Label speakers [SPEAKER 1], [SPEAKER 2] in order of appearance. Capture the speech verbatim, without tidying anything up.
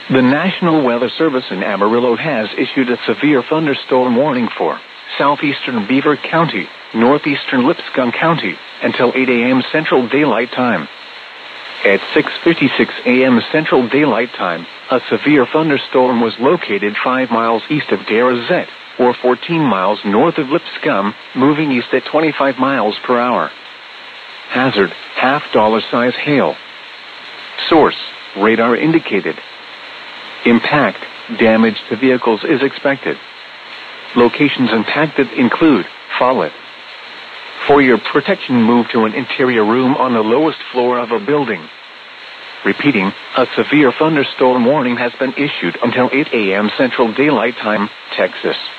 [SPEAKER 1] The National Weather Service in Amarillo has issued a severe thunderstorm warning for southeastern Beaver County, northeastern Lipscomb County, until eight a.m. Central Daylight Time. At six fifty-six a.m. Central Daylight Time, a severe thunderstorm was located five miles east of Garazette, or fourteen miles north of Lipscomb, moving east at twenty-five miles per hour. Hazard, half dollar size hail. Source, radar indicated. Impact, damage to vehicles is expected. Locations impacted include Follett. For your protection, move to an interior room on the lowest floor of a building. Repeating, a severe thunderstorm warning has been issued until eight a.m. Central Daylight Time, Texas.